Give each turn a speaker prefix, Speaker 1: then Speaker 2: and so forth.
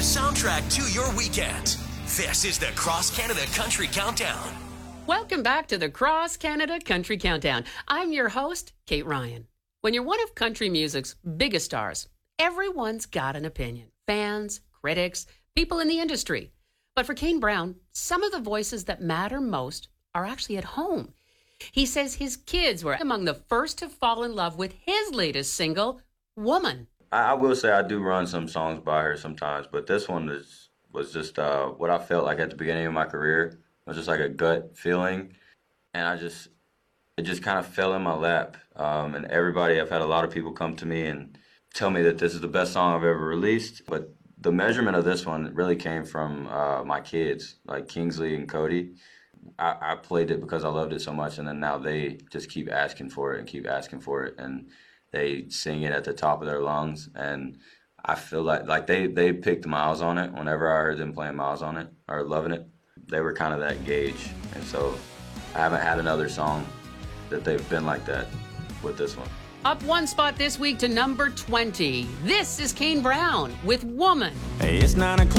Speaker 1: soundtrack to your weekend. This is the Cross Canada Country Countdown.
Speaker 2: Welcome back to the Cross Canada Country Countdown. I'm your host, Kate Ryan. When you're one of country music's biggest stars, everyone's got an opinion. Fans, critics, people in the industry. But for Kane Brown, some of the voices that matter most are actually at home. He says his kids were among the first to fall in love with his latest single, Woman.
Speaker 3: I will say I do run some songs by her sometimes, but this one was just what I felt like at the beginning of my career. It was just like a gut feeling, and it just kind of fell in my lap. And I've had a lot of people come to me and tell me that this is the best song I've ever released, but the measurement of this one really came from my kids, like Kingsley and Cody. I played it because I loved it so much, and then now they just keep asking for it, and they sing it at the top of their lungs, and I feel like they picked Miles on it. Whenever I heard them playing Miles on it or loving it, they were kind of that gauge, and so I haven't had another song that they've been like that with this one.
Speaker 2: Up one spot this week to number 20. This is Kane Brown with Woman.
Speaker 4: Hey, it's 9 o'clock.